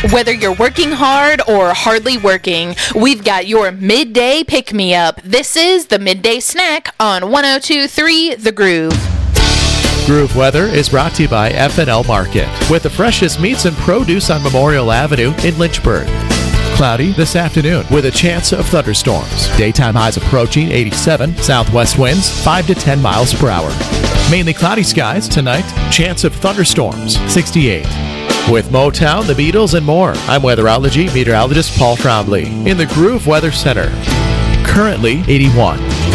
Whether you're working hard or hardly working, we've got your midday pick-me-up. This is the Midday Snack on 102.3 The Groove. Groove Weather is brought to you by F&L Market, with the freshest meats and produce on Memorial Avenue in Lynchburg. Cloudy this afternoon with a chance of thunderstorms. Daytime highs approaching 87, southwest winds 5 to 10 miles per hour. Mainly cloudy skies tonight, chance of thunderstorms 68. With Motown, the Beatles, and more, I'm weatherology meteorologist Paul Trombley in the Groove Weather Center. Currently 81.